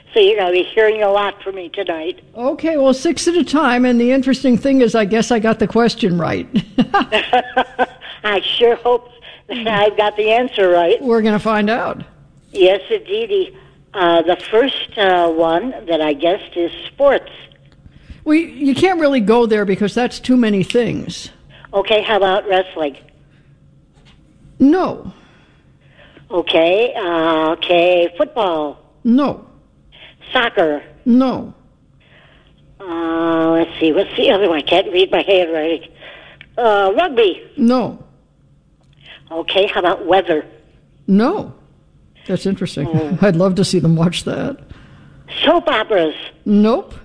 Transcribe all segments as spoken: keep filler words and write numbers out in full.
So you're going to be hearing a lot from me tonight. Okay, well, six at a time, and the interesting thing is I guess I got the question right. I sure hope that I've got the answer right. We're going to find out. Yes, indeedy. Uh, the first uh, one that I guessed is sports. Well, you can't really go there because that's too many things. Okay, how about wrestling? No. Okay, uh, okay, football. No. Soccer. No. Uh, let's see, what's the other one? I can't read my handwriting. Uh, rugby. No. Okay, how about weather? No. That's interesting. Oh. I'd love to see them watch that. Soap operas. Nope.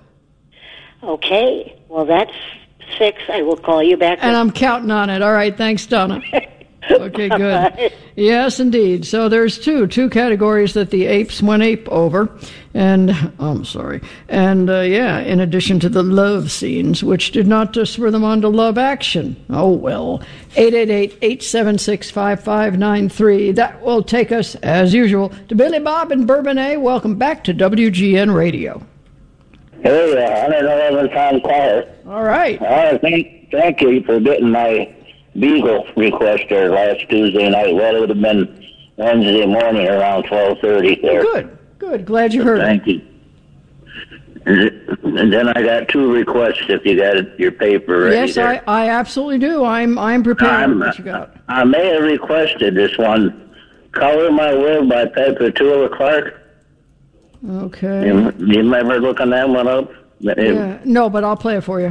Okay, well, that's six. I will call you back. And I'm counting on it. All right, thanks, Donna. Okay, good. Yes, indeed. So there's two, two categories that the apes went ape over. And, oh, I'm sorry. And, uh, yeah, in addition to the love scenes, which did not uh, spur them on to love action. Oh, well. eight eight eight, eight seven six, five five nine three. That will take us, as usual, to Billy Bob and Bourbonnais. Welcome back to W G N Radio. Hey, uh, I'm an eleven-time caller. All right. Uh, thank, thank you for getting my Beagle request there last Tuesday night. Well, it would have been Wednesday morning around twelve thirty there. Good, good. Glad you heard Thank it. you. And then I got two requests if you got your paper ready. Yes, there. I, I absolutely do. I'm I'm prepared. I'm, What you got? I may have requested this one, Color My World by Petula Clark. Okay. You, you remember looking that one up? Yeah. No, but I'll play it for you.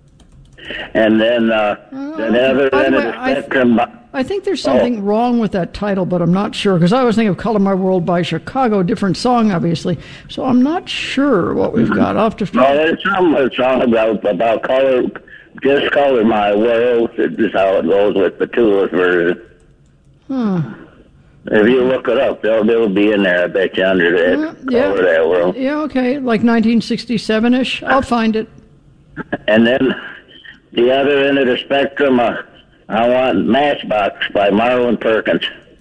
And then uh, Uh, the other by the end of way, the I- spectrum... I think there's something oh. wrong with that title, but I'm not sure, because I was thinking of Color My World by Chicago, different song, obviously. So I'm not sure what we've got. I'll have to... No, there's some a song about, about color, just Color My World. This is how it goes with Petula's version. Huh. If you look it up, they'll, they'll be in there, I bet you, under that, Uh, yeah. Color That World. Yeah, okay, like nineteen sixty-seven-ish. I'll find it. And then the other end of the spectrum, uh, I want Matchbox by Marlon Perkins.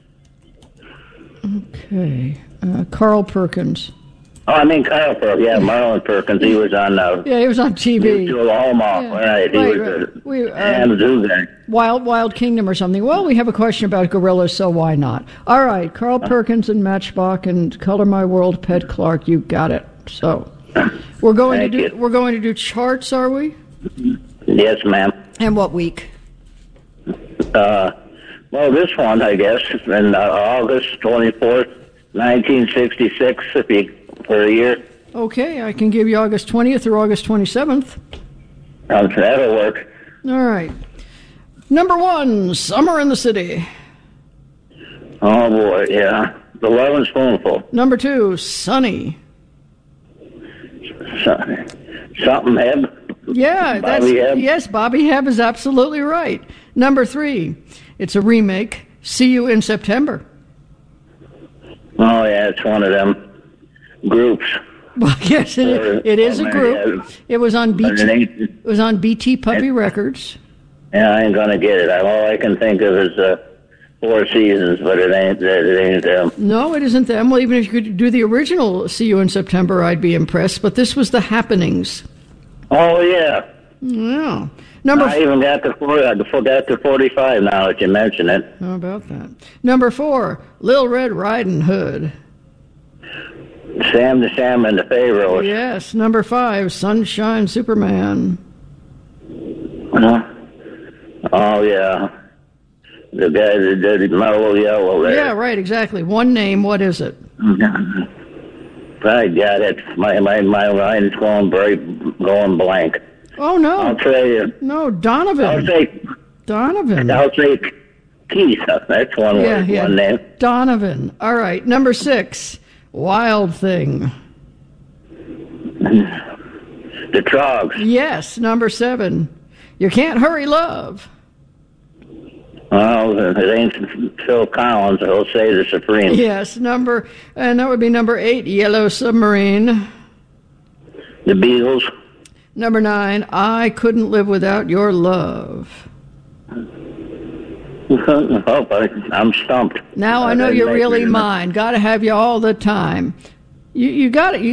Okay. Uh, Carl Perkins. Oh, I mean Carl Perkins. Yeah, Marlon Perkins. He was on uh, Yeah, he was on T V. Mutual Home Off. Yeah. Right. He Right, was right. a We, uh, damn zoo guy. Wild Wild Kingdom or something. Well, we have a question about gorillas, so why not? All right, Carl Perkins and Matchbox and Color My World, Pet Clark. You got it. So we're going Thank to do you. we're going to do charts, are we? Yes, ma'am. And what week? Uh, well, this one, I guess, in uh, August twenty-fourth, nineteen sixty-six, if you, for a year. Okay, I can give you August twentieth or August twenty-seventh. Um, that'll work. All right. Number one, Summer in the City. Oh, boy, yeah. The Lovin' Spoonful. Number two, Sunny. So- Something Heb. Yeah, that's Bobby Hebb. yes, Bobby Hebb is absolutely right. Number three, it's a remake. See You in September. Oh, yeah, it's one of them groups. Well, yes, it, Or- it is oh, a man, group. yeah. It was on B T. Underneath- It was on B T Puppy Records. Yeah, I ain't gonna get it. All I can think of is uh, Four Seasons, but it ain't. It ain't them. No, it isn't them. Well, even if you could do the original "See You in September," I'd be impressed. But this was the Happenings. Oh yeah. Yeah. Number. I F- even got the four. I forgot the forty-five now that you mention it. How about that? Number four, Lil Red Riding Hood. Sam the Sham and the Pharaohs. Yes. Number five, Sunshine Superman. Uh, oh yeah. The guy that did Mellow Yellow there. Yeah, right. Exactly. One name. What is it? I got it. My my my mind's going bright, going blank. Oh no. I'll tell you. No, I'll Donovan. say. Donovan. I'll say Keith. That's one Yeah, word. yeah. One name. Donovan. All right. Number six, Wild Thing. The Trogs. Yes. Number seven, You Can't Hurry Love. Well, if it ain't Phil Collins, I'll say the Supremes. Yes. Number, and that would be number eight, Yellow Submarine. The Beatles. Number nine, I Couldn't Live Without Your Love. Oh, I, I'm stumped. Now I know That you're makes really me- mine. Got to have you all the time. You you got it. You